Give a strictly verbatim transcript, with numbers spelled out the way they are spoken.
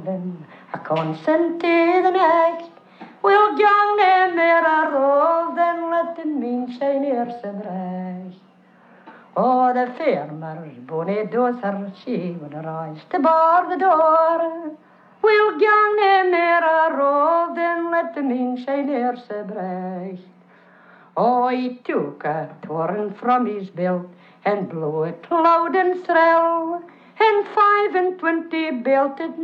roving, a consent to the next. We'll gang nae meer a roving, let the moonshine eers a breast. Oh, the farmer's bonny daughter, she would rise to bar the door. We'll gang nae meer a roving, let the moonshine eers a breast. Oh, he took a torrent from his belt and blew it loud and shrill, and five and twenty belted